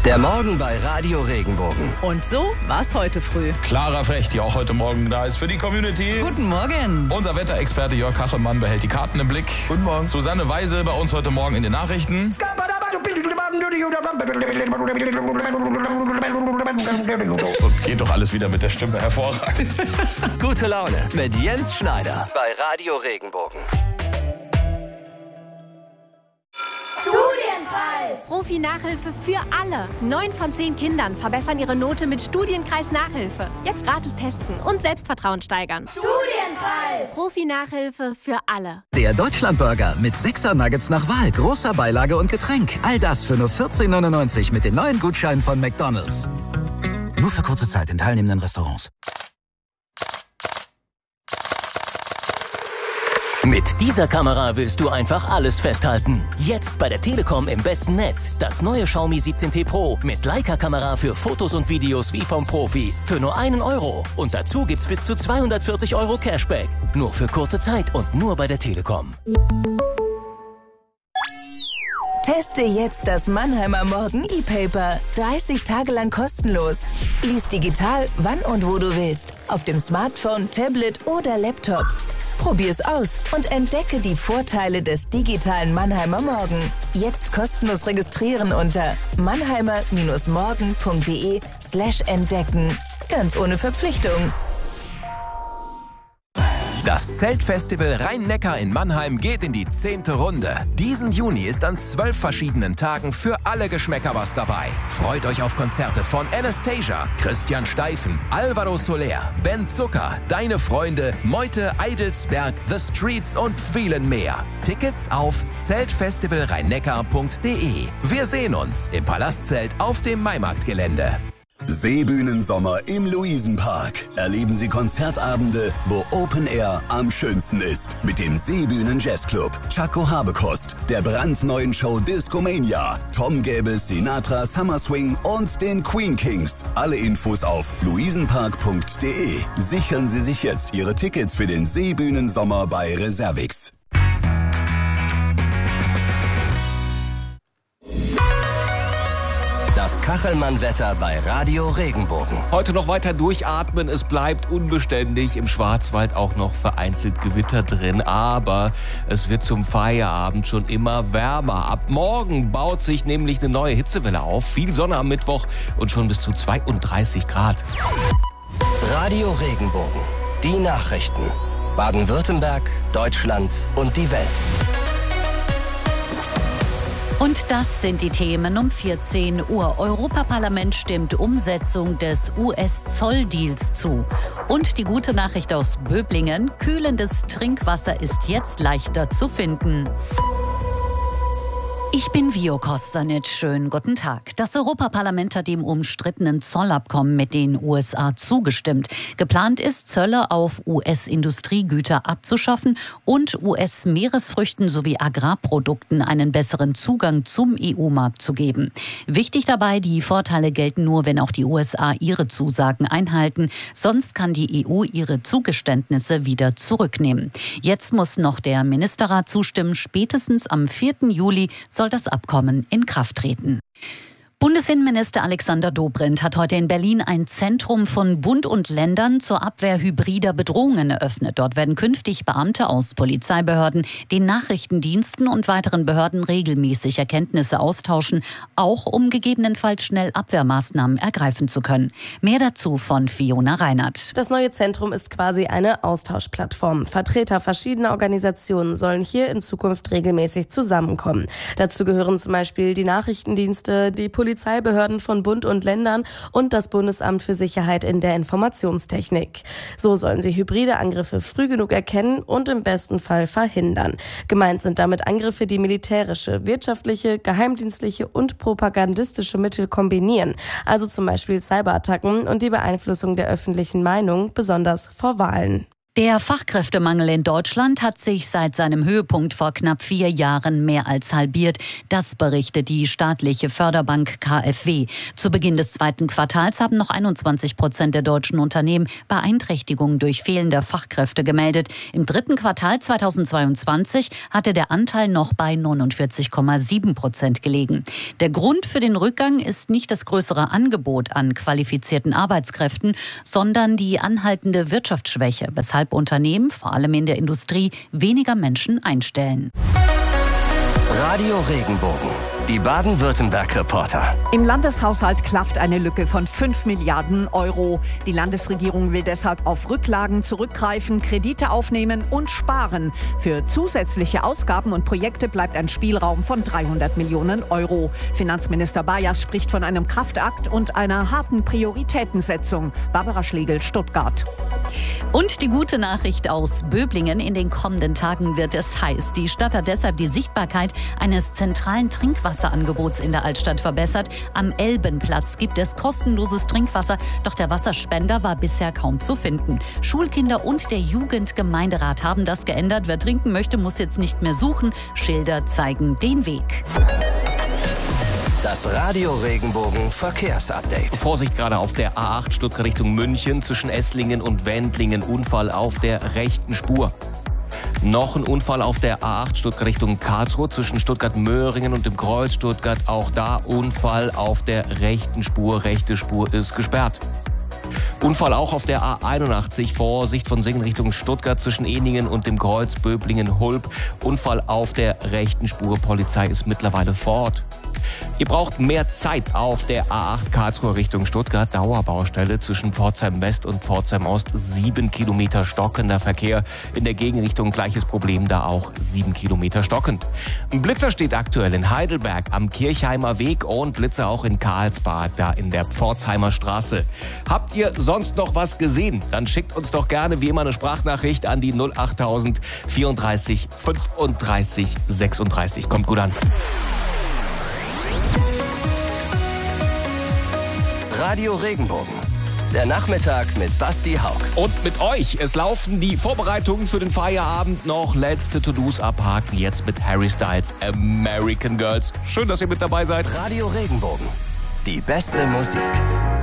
Der Morgen bei Radio Regenbogen. Und so war's heute früh. Clara Frecht, die auch heute Morgen da ist für die Community. Guten Morgen. Unser Wetterexperte Jörg Kachelmann behält die Karten im Blick. Guten Morgen. Susanne Weise bei uns heute Morgen in den Nachrichten. Geht doch alles wieder mit der Stimme hervorragend. Gute Laune mit Jens Schneider bei Radio Regenbogen. Profi-Nachhilfe für alle. 9 von 10 Kindern verbessern ihre Note mit Studienkreis Nachhilfe. Jetzt gratis testen und Selbstvertrauen steigern. Studienkreis. Profi-Nachhilfe für alle. Der Deutschlandburger mit 6er Nuggets nach Wahl, großer Beilage und Getränk. All das für nur 14,99 mit den neuen Gutscheinen von McDonald's. Nur für kurze Zeit in teilnehmenden Restaurants. Mit dieser Kamera willst du einfach alles festhalten. Jetzt bei der Telekom im besten Netz. Das neue Xiaomi 17T Pro mit Leica-Kamera für Fotos und Videos wie vom Profi. Für nur €1. Und dazu gibt's bis zu 240 € Cashback. Nur für kurze Zeit und nur bei der Telekom. Teste jetzt das Mannheimer Morgen E-Paper. 30 Tage lang kostenlos. Lies digital, wann und wo du willst. Auf dem Smartphone, Tablet oder Laptop. Probier's aus und entdecke die Vorteile des digitalen Mannheimer Morgen. Jetzt kostenlos registrieren unter mannheimer-morgen.de/entdecken. Ganz ohne Verpflichtung. Das Zeltfestival Rhein-Neckar in Mannheim geht in die 10. Runde. Diesen Juni ist an 12 verschiedenen Tagen für alle Geschmäcker was dabei. Freut euch auf Konzerte von Anastasia, Christian Steifen, Alvaro Soler, Ben Zucker, Deine Freunde, Meute, Eidelsberg, The Streets und vielen mehr. Tickets auf zeltfestivalrheinneckar.de. Wir sehen uns im Palastzelt auf dem Maimarktgelände. Seebühnensommer im Luisenpark. Erleben Sie Konzertabende, wo Open Air am schönsten ist. Mit dem Seebühnen Jazzclub, Chaco Habekost, der brandneuen Show Discomania, Tom Gäbel, Sinatra, Summer Swing und den Queen Kings. Alle Infos auf luisenpark.de. Sichern Sie sich jetzt Ihre Tickets für den Seebühnensommer bei Reservix. Das Kachelmann-Wetter bei Radio Regenbogen. Heute noch weiter durchatmen, es bleibt unbeständig, im Schwarzwald auch noch vereinzelt Gewitter drin, aber es wird zum Feierabend schon immer wärmer. Ab morgen baut sich nämlich eine neue Hitzewelle auf, viel Sonne am Mittwoch und schon bis zu 32 Grad. Radio Regenbogen, die Nachrichten. Baden-Württemberg, Deutschland und die Welt. Und das sind die Themen um 14 Uhr. Europaparlament stimmt Umsetzung des US-Zolldeals zu. Und die gute Nachricht aus Böblingen: kühlendes Trinkwasser ist jetzt leichter zu finden. Ich bin Vio Kostanic. Schönen guten Tag. Das Europaparlament hat dem umstrittenen Zollabkommen mit den USA zugestimmt. Geplant ist, Zölle auf US-Industriegüter abzuschaffen und US-Meeresfrüchten sowie Agrarprodukten einen besseren Zugang zum EU-Markt zu geben. Wichtig dabei, die Vorteile gelten nur, wenn auch die USA ihre Zusagen einhalten. Sonst kann die EU ihre Zugeständnisse wieder zurücknehmen. Jetzt muss noch der Ministerrat zustimmen. Spätestens am 4. Juli soll das Abkommen in Kraft treten. Bundesinnenminister Alexander Dobrindt hat heute in Berlin ein Zentrum von Bund und Ländern zur Abwehr hybrider Bedrohungen eröffnet. Dort werden künftig Beamte aus Polizeibehörden, den Nachrichtendiensten und weiteren Behörden regelmäßig Erkenntnisse austauschen, auch um gegebenenfalls schnell Abwehrmaßnahmen ergreifen zu können. Mehr dazu von Fiona Reinhardt. Das neue Zentrum ist quasi eine Austauschplattform. Vertreter verschiedener Organisationen sollen hier in Zukunft regelmäßig zusammenkommen. Dazu gehören zum Beispiel die Nachrichtendienste, die Polizeibehörden von Bund und Ländern und das Bundesamt für Sicherheit in der Informationstechnik. So sollen sie hybride Angriffe früh genug erkennen und im besten Fall verhindern. Gemeint sind damit Angriffe, die militärische, wirtschaftliche, geheimdienstliche und propagandistische Mittel kombinieren. Also zum Beispiel Cyberattacken und die Beeinflussung der öffentlichen Meinung, besonders vor Wahlen. Der Fachkräftemangel in Deutschland hat sich seit seinem Höhepunkt vor knapp 4 Jahren mehr als halbiert. Das berichtet die staatliche Förderbank KfW. Zu Beginn des 2. Quartals haben noch 21% der deutschen Unternehmen Beeinträchtigungen durch fehlende Fachkräfte gemeldet. Im 3. Quartal 2022 hatte der Anteil noch bei 49,7% gelegen. Der Grund für den Rückgang ist nicht das größere Angebot an qualifizierten Arbeitskräften, sondern die anhaltende Wirtschaftsschwäche, weshalb Unternehmen, vor allem in der Industrie, weniger Menschen einstellen. Radio Regenbogen, die Baden-Württemberg-Reporter. Im Landeshaushalt klafft eine Lücke von 5 Milliarden Euro. Die Landesregierung will deshalb auf Rücklagen zurückgreifen, Kredite aufnehmen und sparen. Für zusätzliche Ausgaben und Projekte bleibt ein Spielraum von 300 Millionen Euro. Finanzminister Bayers spricht von einem Kraftakt und einer harten Prioritätensetzung. Barbara Schlegel, Stuttgart. Und die gute Nachricht aus Böblingen: In den kommenden Tagen wird es heiß. Die Stadt hat deshalb die Sichtbarkeit eines zentralen Trinkwasserangebots in der Altstadt verbessert. Am Elbenplatz gibt es kostenloses Trinkwasser, doch der Wasserspender war bisher kaum zu finden. Schulkinder und der Jugendgemeinderat haben das geändert. Wer trinken möchte, muss jetzt nicht mehr suchen. Schilder zeigen den Weg. Das Radio Regenbogen Verkehrsupdate. Vorsicht gerade auf der A8 Stuttgart Richtung München zwischen Esslingen und Wendlingen. Unfall auf der rechten Spur. Noch ein Unfall auf der A8 Stuttgart Richtung Karlsruhe zwischen Stuttgart-Möhringen und dem Kreuz Stuttgart. Auch da Unfall auf der rechten Spur. Rechte Spur ist gesperrt. Unfall auch auf der A81, Vorsicht von Singen Richtung Stuttgart zwischen Ehningen und dem Kreuz Böblingen-Hulb. Unfall auf der rechten Spur, Polizei ist mittlerweile vor Ort. Ihr braucht mehr Zeit auf der A8 Karlsruhe Richtung Stuttgart. Dauerbaustelle zwischen Pforzheim West und Pforzheim Ost. 7 Kilometer stockender Verkehr. In der Gegenrichtung gleiches Problem, da auch 7 Kilometer stockend. Ein Blitzer steht aktuell in Heidelberg am Kirchheimer Weg und Blitzer auch in Karlsbad, da in der Pforzheimer Straße. Habt ihr sonst noch was gesehen? Dann schickt uns doch gerne wie immer eine Sprachnachricht an die 08000 34 35 36. Kommt gut an. Radio Regenbogen, der Nachmittag mit Basti Haug. Und mit euch. Es laufen die Vorbereitungen für den Feierabend noch. Letzte To-Dos abhaken jetzt mit Harry Styles American Girls. Schön, dass ihr mit dabei seid. Radio Regenbogen, die beste Musik.